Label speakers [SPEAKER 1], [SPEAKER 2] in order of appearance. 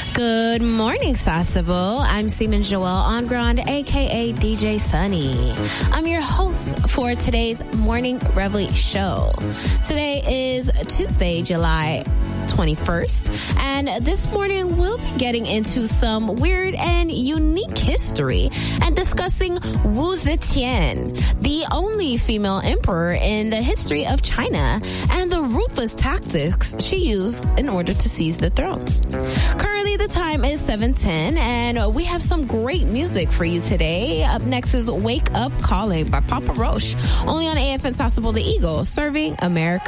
[SPEAKER 1] Good morning, Sasebo. I'm Seaman Joelle Engrand, aka DJ Sunny. I'm your host for today's Morning Reveille show. Today is Tuesday, July 21st, and this morning we'll be getting into some weird and unique history and discussing Wu Zetian, the only female emperor in the history of China, and the ruthless tactics she used in order to seize the throne. Currently, the time is 7:10, and we have some great music for you today. Up next is Wake Up Calling by Papa Roach, only on AFN Sasebo the Eagle, serving America